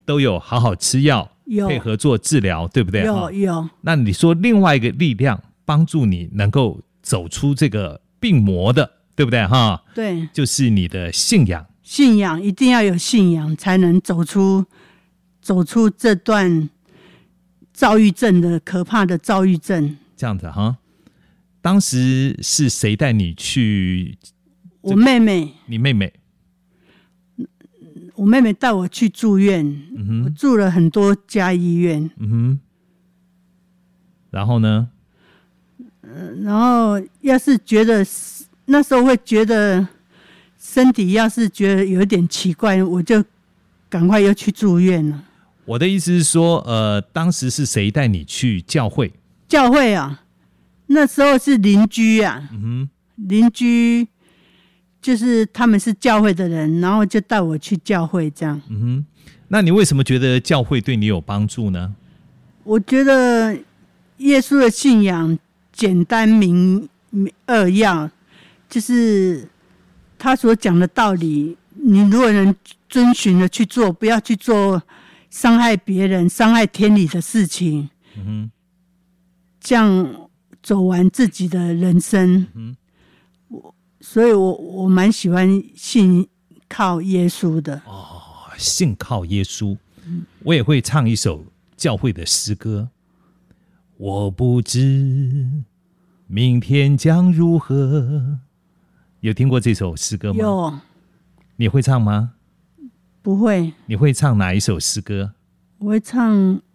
都有好好吃药， 有配合做治疗，对不对？ 有。 那你说另外一个力量帮助你能够走出这个病魔的，对不对？ 对， 就是你的信仰。 信仰一定要有信仰，才能走出这段躁郁症的可怕的躁郁症。 这样子当时是谁带你去？ 我妹妹。 你妹妹？ 我妹妹带我去住院，我住了很多家医院。 然后呢？ 然后要是觉得那时候会觉得身体要是觉得有点奇怪，我就赶快又去住院了。 我的意思是说，当时是谁带你去教会？ 教会啊，那时候是邻居啊。邻居就是他们是教会的人，然后就带我去教会这样。 那你为什么觉得教会对你有帮助呢？ 我觉得耶稣的信仰简单明扼要，就是他所讲的道理，你如果能遵循的去做，不要去做伤害别人、伤害天理的事情，这样走完自己的人生。所以我蛮喜欢信靠耶稣的。 信靠耶稣。我也会唱一首教会的诗歌。我不知明天将如何。有听过这首诗歌吗？ 有。 你会唱吗？ 不会。 你会唱哪一首诗歌？ 我会唱